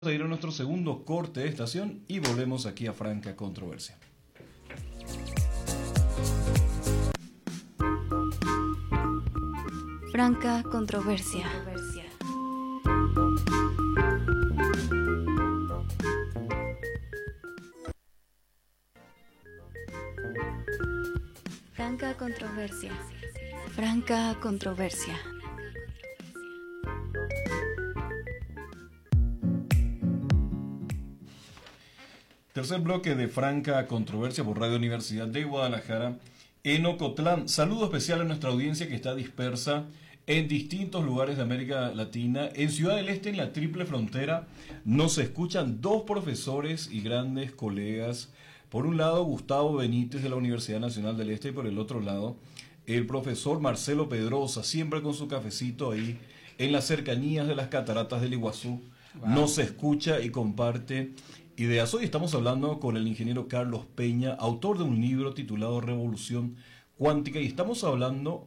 A ir a nuestro segundo corte de estación y volvemos aquí a Franca Controversia. Franca Controversia. Franca Controversia. Franca Controversia. Tercer bloque de Franca Controversia por Radio Universidad de Guadalajara en Ocotlán. Saludo especial a nuestra audiencia que está dispersa en distintos lugares de América Latina. En Ciudad del Este, en la Triple Frontera, nos escuchan dos profesores y grandes colegas. Por un lado, Gustavo Benítez de la Universidad Nacional del Este y por el otro lado, el profesor Marcelo Pedrosa, siempre con su cafecito ahí en las cercanías de las cataratas del Iguazú. Wow. Nos escucha y comparte ideas. Hoy estamos hablando con el ingeniero Carlos Peña, autor de un libro titulado Revolución Cuántica, y estamos hablando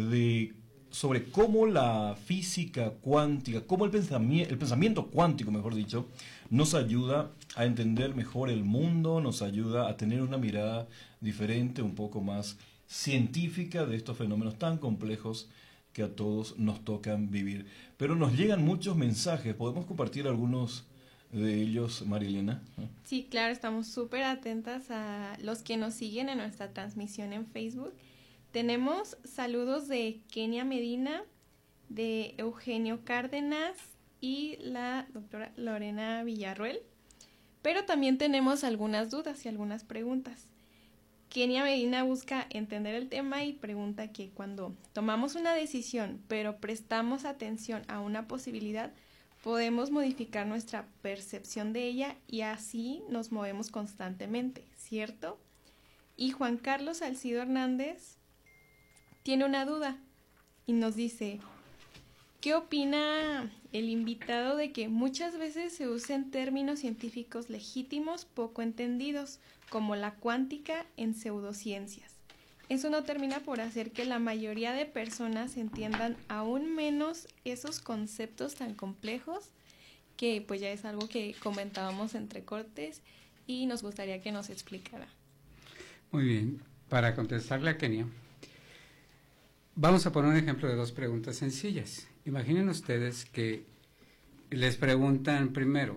sobre cómo la física cuántica, cómo el pensamiento cuántico, mejor dicho, nos ayuda a entender mejor el mundo, nos ayuda a tener una mirada diferente, un poco más científica de estos fenómenos tan complejos que a todos nos tocan vivir. Pero nos llegan muchos mensajes, ¿podemos compartir algunos de ellos, María Elena? Sí, claro, estamos súper atentas a los que nos siguen en nuestra transmisión en Facebook. Tenemos saludos de Kenia Medina, de Eugenio Cárdenas y la doctora Lorena Villarruel, pero también tenemos algunas dudas y algunas preguntas. Kenia Medina busca entender el tema y pregunta que cuando tomamos una decisión, pero prestamos atención a una posibilidad, podemos modificar nuestra percepción de ella y así nos movemos constantemente, ¿cierto? Y Juan Carlos Salcido Hernández tiene una duda y nos dice, ¿qué opina el invitado de que muchas veces se usen términos científicos legítimos poco entendidos, como la cuántica en pseudociencias? Eso no termina por hacer que la mayoría de personas entiendan aún menos esos conceptos tan complejos, que pues ya es algo que comentábamos entre cortes y nos gustaría que nos explicara. Muy bien, para contestarle a Kenia, vamos a poner un ejemplo de dos preguntas sencillas. Imaginen ustedes que les preguntan primero,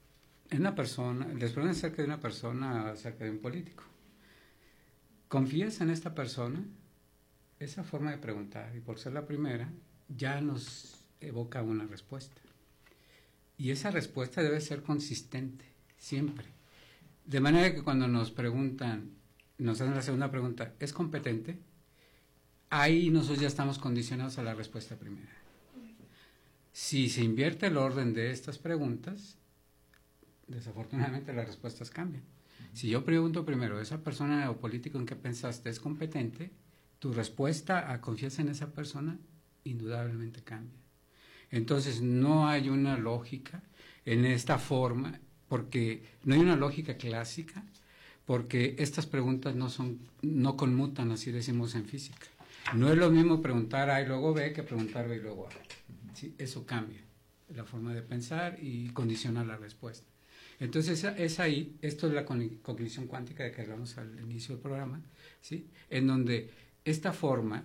les preguntan acerca de una persona, acerca de un político. ¿Confías en esta persona? Esa forma de preguntar, y por ser la primera, ya nos evoca una respuesta. Y esa respuesta debe ser consistente, siempre. De manera que cuando nos preguntan, nos hacen la segunda pregunta, ¿es competente? Ahí nosotros ya estamos condicionados a la respuesta primera. Si se invierte el orden de estas preguntas, desafortunadamente las respuestas cambian. Si yo pregunto primero, ¿esa persona o político en que pensaste es competente? Tu respuesta a confianza en esa persona indudablemente cambia. Entonces no hay una lógica en esta forma, porque no hay una lógica clásica, porque estas preguntas no conmutan, así decimos en física. No es lo mismo preguntar A y luego B que preguntar B y luego A. ¿Sí? Eso cambia la forma de pensar y condiciona la respuesta. Entonces es ahí, esto es la cognición cuántica de que hablamos al inicio del programa, ¿sí? En donde esta forma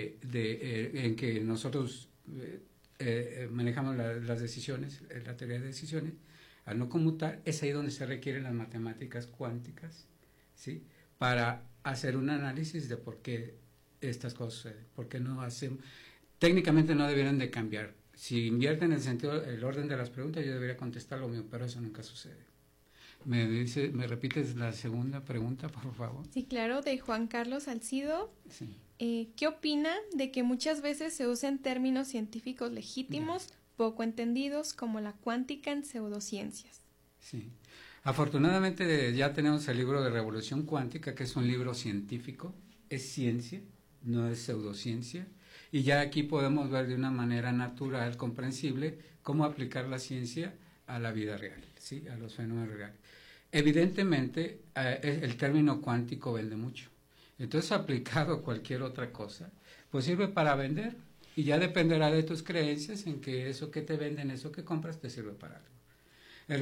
en que nosotros manejamos las decisiones, la teoría de decisiones, al no conmutar, es ahí donde se requieren las matemáticas cuánticas, ¿sí? Para hacer un análisis de por qué estas cosas suceden, por qué no hacemos, técnicamente no debieran de cambiar. Si invierten el orden de las preguntas, yo debería contestar lo mío, pero eso nunca sucede. ¿Me repites la segunda pregunta, por favor? Sí, claro, de Juan Carlos Salcido. Sí. ¿Qué opina de que muchas veces se usen términos científicos legítimos, poco entendidos, como la cuántica en pseudociencias? Sí. Afortunadamente ya tenemos el libro de Revolución Cuántica, que es un libro científico, es ciencia, no es pseudociencia, y ya aquí podemos ver de una manera natural, comprensible, cómo aplicar la ciencia a la vida real, ¿sí? A los fenómenos reales. Evidentemente, el término cuántico vende mucho. Entonces, aplicado a cualquier otra cosa, pues sirve para vender, y ya dependerá de tus creencias en que eso que te venden, eso que compras, te sirve para algo.